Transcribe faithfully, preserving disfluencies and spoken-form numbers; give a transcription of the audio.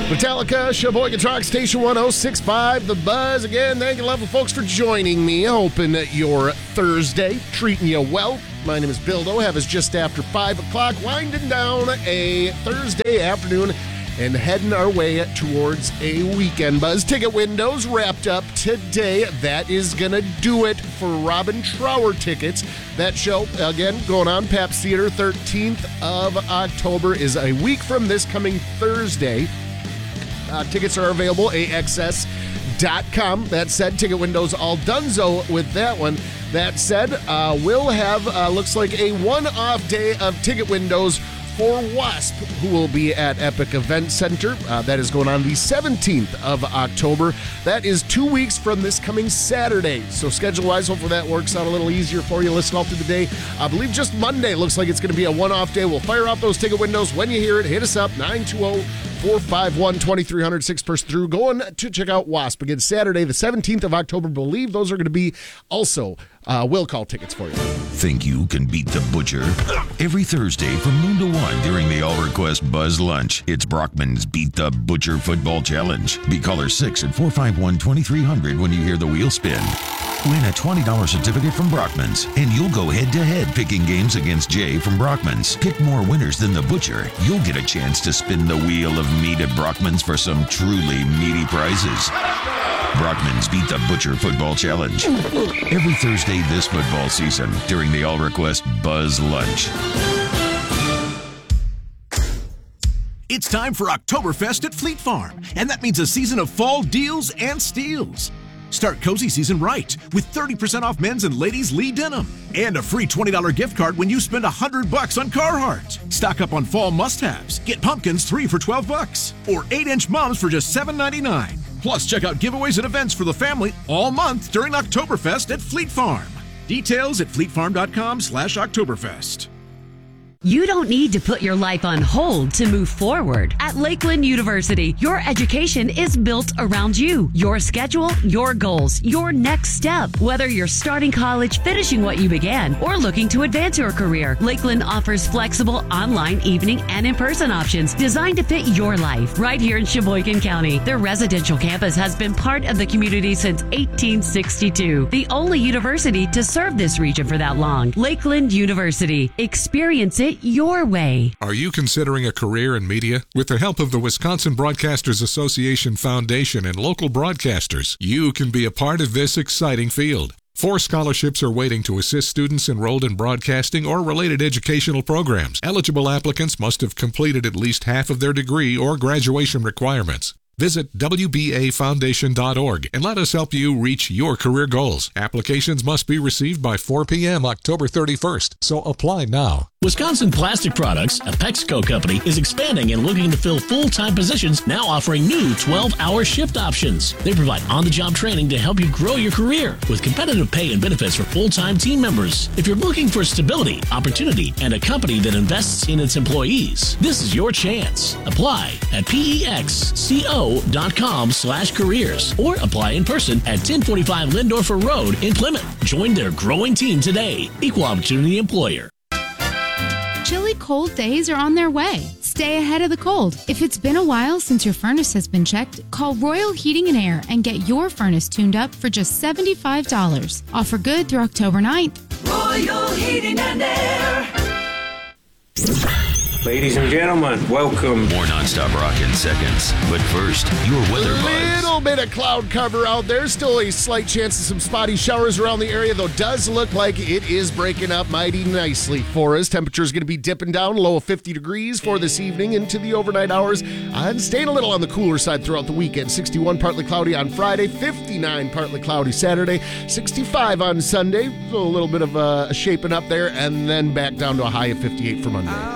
Metallica, Sheboygan Rock Station one oh six point five, The Buzz. Again, thank you, lovely folks, for joining me. Hoping that your Thursday treating you well. My name is Bill Dohab. It's just after five o'clock, winding down a Thursday afternoon and heading our way towards a weekend buzz. Ticket windows wrapped up today. That is going to do it for Robin Trower tickets. That show, again, going on Pabst Theater, thirteenth of October, is a week from this coming Thursday. Uh, tickets are available, A X S dot com. That said, ticket windows all donezo with that one. That said, uh, we'll have, uh, looks like a one-off day of ticket windows for Wasp, who will be at Epic Event Center. Uh, that is going on the seventeenth of October. That is two weeks from this coming Saturday. So schedule-wise, hopefully that works out a little easier for you. Listen all through the day. I believe just Monday looks like it's going to be a one-off day. We'll fire off those ticket windows. When you hear it, hit us up, nine two zero, four five one, two three zero zero, six person through. Going to check out Wasp. Again, Saturday, the seventeenth of October. I believe those are going to be also uh, will call tickets for you. Think you can beat the Butcher? Every Thursday from noon to one during the All Request Buzz Lunch, it's Brockman's Beat the Butcher Football Challenge. Be caller six at four five one, two three zero zero when you hear the wheel spin. Win a twenty dollars certificate from Brockman's, and you'll go head-to-head picking games against Jay from Brockman's. Pick more winners than the Butcher. You'll get a chance to spin the wheel of meat at Brockman's for some truly meaty prizes. Brockman's Beat the Butcher Football Challenge. Every Thursday this football season during the All Request Buzz Lunch. It's time for Oktoberfest at Fleet Farm, and that means a season of fall deals and steals. Start cozy season right with thirty percent off men's and ladies' Lee denim and a free twenty dollars gift card when you spend one hundred bucks on Carhartt. Stock up on fall must-haves. Get pumpkins three for twelve bucks or eight inch mums for just seven ninety-nine. Plus, check out giveaways and events for the family all month during Oktoberfest at Fleet Farm. Details at fleetfarm.com slash Oktoberfest. You don't need to put your life on hold to move forward. At Lakeland University, your education is built around you, your schedule, your goals, your next step. Whether you're starting college, finishing what you began, or looking to advance your career, Lakeland offers flexible online, evening, and in-person options designed to fit your life right here in Sheboygan County. Their residential campus has been part of the community since eighteen sixty-two, the only university to serve this region for that long. Lakeland University. Experience it your way. Are you considering a career in media? With the help of the Wisconsin Broadcasters Association Foundation and local broadcasters, you can be a part of this exciting field. Four scholarships are waiting to assist students enrolled in broadcasting or related educational programs. Eligible applicants must have completed at least half of their degree or graduation requirements. Visit W B A foundation dot org and let us help you reach your career goals. Applications must be received by four p.m. October thirty-first, so apply now. Wisconsin Plastic Products, a Pexco company, is expanding and looking to fill full-time positions, now offering new twelve-hour shift options. They provide on-the-job training to help you grow your career with competitive pay and benefits for full-time team members. If you're looking for stability, opportunity, and a company that invests in its employees, this is your chance. Apply at pexco.com slash careers or apply in person at ten forty-five Lindorfer Road in Plymouth. Join their growing team today. Equal Opportunity Employer. Chilly cold days are on their way. Stay ahead of the cold. If it's been a while since your furnace has been checked, call Royal Heating and Air and get your furnace tuned up for just seventy-five dollars. Offer good through October ninth. Royal Heating and Air. Ladies and gentlemen, welcome. More nonstop rock in seconds. But first, your weather buzz. Little bit of cloud cover out there. Still a slight chance of some spotty showers around the area, though does look like it is breaking up mighty nicely for us. Temperature is going to be dipping down, low of fifty degrees for this evening into the overnight hours, and staying a little on the cooler side throughout the weekend. sixty-one partly cloudy on Friday, fifty-nine partly cloudy Saturday, sixty-five on Sunday. So a little bit of uh, shaping up there, and then back down to a high of fifty-eight for Monday.